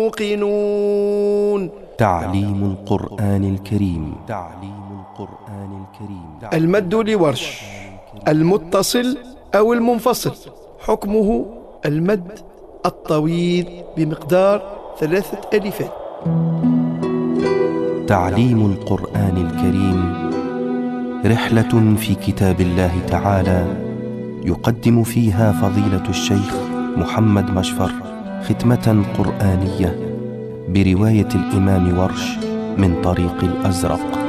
موقنون. تعليم القرآن الكريم. المد لورش المتصل أو المنفصل، حكمه المد الطويل بمقدار 3 ألفات. تعليم القرآن الكريم رحلة في كتاب الله تعالى، يقدم فيها فضيلة الشيخ محمد مشفر ختمة قرآنية برواية الإمام ورش من طريق الأزرق.